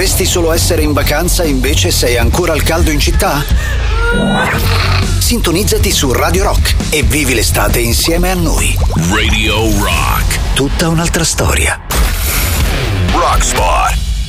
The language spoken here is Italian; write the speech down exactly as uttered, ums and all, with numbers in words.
Vorresti solo essere in vacanza e invece sei ancora al caldo in città? Sintonizzati su Radio Rock e vivi l'estate insieme a noi. Radio Rock. Tutta un'altra storia. Rock Spot.